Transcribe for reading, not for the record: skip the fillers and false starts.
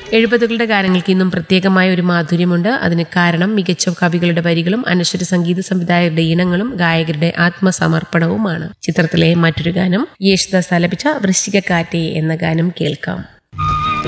70കളുടെ ഗാനങ്ങൾക്ക് ഇന്നും പ്രത്യേകമായ ഒരു മാധുര്യമുണ്ട്. അതിന് കാരണം മികച്ച കവികളുടെ വരികളും അനശ്വര സംഗീത സംവിധായകരുടെ ഈണങ്ങളും ഗായകരുടെ ആത്മസമർപ്പണവുമാണ്. ചിത്രത്തിലെ മറ്റൊരു ഗാനം യേശുദാസ് ആലപിച്ച വൃശ്ചികക്കാറ്റേ എന്ന ഗാനം കേൾക്കാം.